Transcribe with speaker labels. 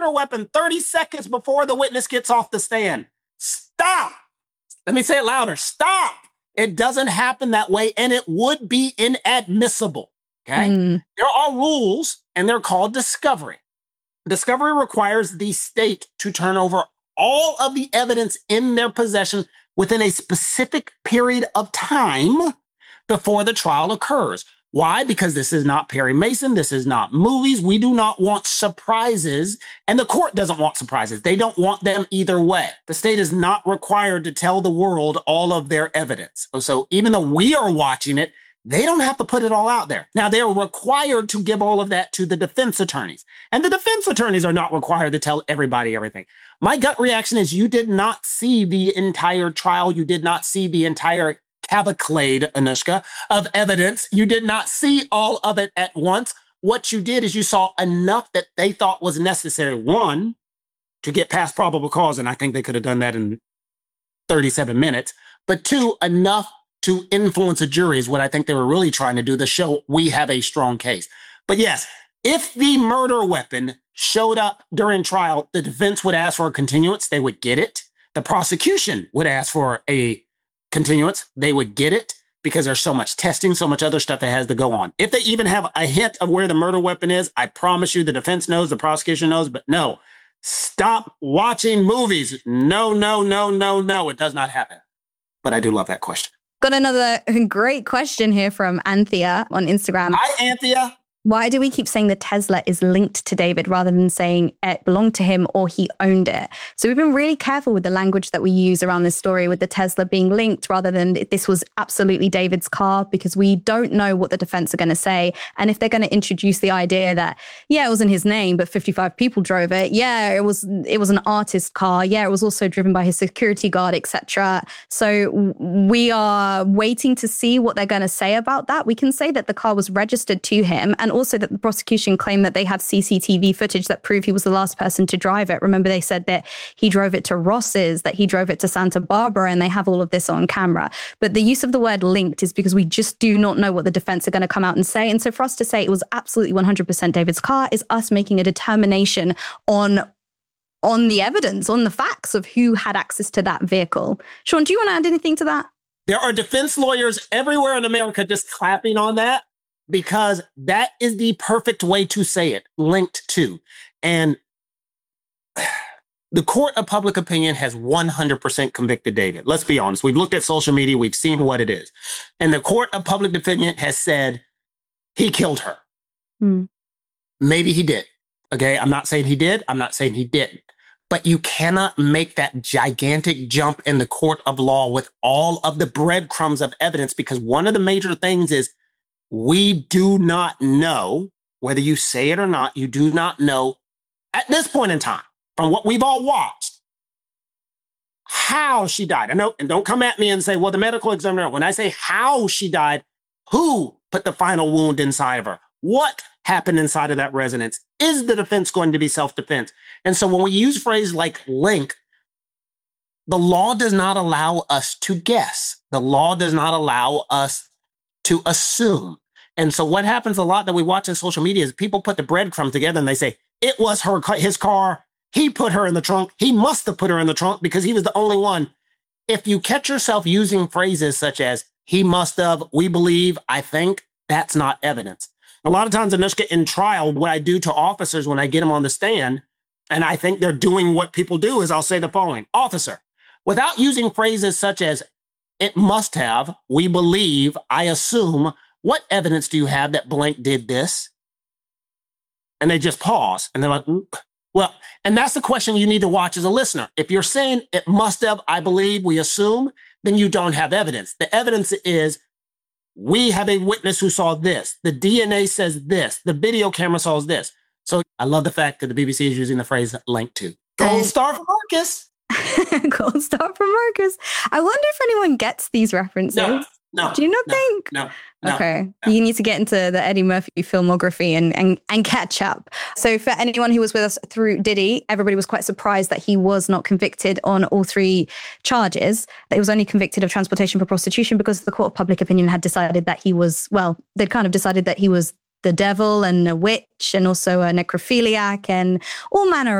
Speaker 1: murder weapon 30 seconds before the witness gets off the stand. Stop. Let me say it louder. Stop. It doesn't happen that way, and it would be inadmissible. Okay? There are rules, and they're called discovery. Discovery requires the state to turn over all of the evidence in their possession within a specific period of time before the trial occurs. Why? Because this is not Perry Mason. This is not movies. We do not want surprises, and the court doesn't want surprises. They don't want them either way. The state is not required to tell the world all of their evidence. So even though we are watching it, they don't have to put it all out there. Now, they're required to give all of that to the defense attorneys, and the defense attorneys are not required to tell everybody everything. My gut reaction is you did not see the entire trial. You did not see the entire cavalcade, Anushka, of evidence. You did not see all of it at once. What you did is you saw enough that they thought was necessary, one, to get past probable cause, and I think they could have done that in 37 minutes, but two, enough to influence a jury is what I think they were really trying to do, to show we have a strong case. But yes, if the murder weapon showed up during trial, the defense would ask for a continuance. They would get it. The prosecution would ask for a continuance. They would get it because there's so much testing, so much other stuff that has to go on. If they even have a hint of where the murder weapon is, I promise you the defense knows, the prosecution knows, but no. Stop watching movies. No, no, no, no, no. It does not happen. But I do love that question.
Speaker 2: Got another great question here from Anthea on Instagram.
Speaker 1: Hi, Anthea.
Speaker 2: Why do we keep saying the Tesla is linked to David rather than saying it belonged to him or he owned it? So we've been really careful with the language that we use around this story with the Tesla being linked rather than this was absolutely David's car, because we don't know what the defense are going to say. And if they're going to introduce the idea that, yeah, it was in his name, but 55 people drove it. Yeah, it was an artist car. Yeah, it was also driven by his security guard, etc. So we are waiting to see what they're going to say about that. We can say that the car was registered to him, and also that the prosecution claimed that they have CCTV footage that prove he was the last person to drive it. Remember, they said that he drove it to Ross's, that he drove it to Santa Barbara, and they have all of this on camera. But the use of the word linked is because we just do not know what the defense are going to come out and say. And so for us to say it was absolutely 100% David's car is us making a determination on the evidence, on the facts of who had access to that vehicle. Sean, do you want to add anything to that?
Speaker 1: There are defense lawyers everywhere in America just clapping on that, because that is the perfect way to say it, linked to. And the court of public opinion has 100% convicted David. Let's be honest. We've looked at social media. We've seen what it is. And the court of public opinion has said he killed her. Maybe he did. Okay. I'm not saying he did. I'm not saying he didn't. But you cannot make that gigantic jump in the court of law with all of the breadcrumbs of evidence, because one of the major things is we do not know, whether you say it or not, you do not know at this point in time, from what we've all watched, how she died. I know, and don't come at me and say, well, the medical examiner, when I say how she died, who put the final wound inside of her? What happened inside of that residence? Is the defense going to be self-defense? And so when we use phrases like link, the law does not allow us to guess. The law does not allow us to assume. And so what happens a lot that we watch in social media is people put the breadcrumbs together and they say, it was his car. He put her in the trunk. He must have put her in the trunk because he was the only one. If you catch yourself using phrases such as he must have, we believe, I think, that's not evidence. A lot of times, Anushka, in trial, what I do to officers when I get them on the stand, and I think they're doing what people do, is I'll say the following: officer, without using phrases such as it must have, we believe, I assume, what evidence do you have that blank did this? And they just pause and they're like, well, and that's the question you need to watch as a listener. If you're saying it must have, I believe, we assume, then you don't have evidence. The evidence is we have a witness who saw this. The DNA says this. The video camera saws this. So I love the fact that the BBC is using the phrase linked to. Gold star for Marcus.
Speaker 2: Gold star for Marcus. I wonder if anyone gets these references.
Speaker 1: No.
Speaker 2: Do you not think?
Speaker 1: No.
Speaker 2: Okay. You need to get into the Eddie Murphy filmography and catch up. So for anyone who was with us through Diddy, everybody was quite surprised that he was not convicted on all three charges. He was only convicted of transportation for prostitution because the court of public opinion had decided that he was, well, they'd kind of decided that he was the devil and a witch and also a necrophiliac and all manner